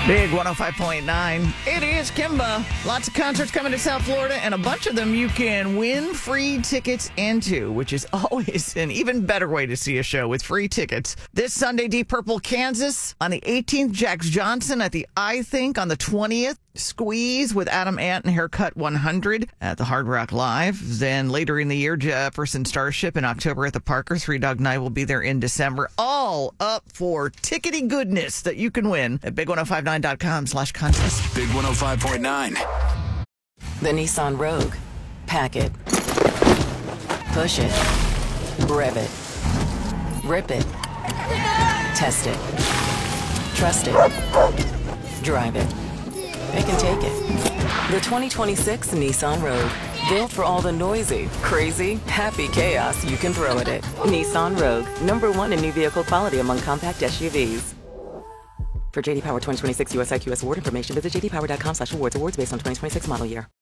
Big 105.9. It is Kimba. Lots of concerts coming to South Florida, and a bunch of them you can win free tickets into, which is always an even better way to see a show with free tickets. This Sunday, Deep Purple, Kansas. On the 18th, Jax Johnson at the I Think. On the 20th, Squeeze with Adam Ant and Haircut 100 at the Hard Rock Live. Then later in the year, Jefferson Starship in October at the Parker. Three Dog Night will be there in December. All up for tickety goodness that you can win at big1059.com/contest. Big 105.9. The Nissan Rogue. Pack it. Push it. Rev it. Rip it. Test it. Trust it. Drive it. It can take it. The 2026 Nissan Rogue. Built for all the noisy, crazy, happy chaos you can throw at it. Nissan Rogue. #1 in new vehicle quality among compact SUVs. For JD Power 2026 US IQS award information, visit jdpower.com/awards. Awards based on 2026 model year.